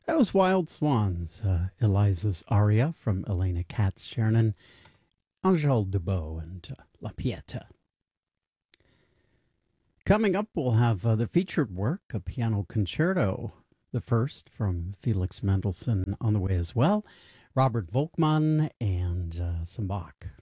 That was Wild Swans, Eliza's aria from Elena Katz-Chernin, Angèle Dubot, and La Pieta. Coming up, we'll have the featured work, a piano concerto, the first from Felix Mendelssohn on the way as well, Robert Volkmann, and some Bach.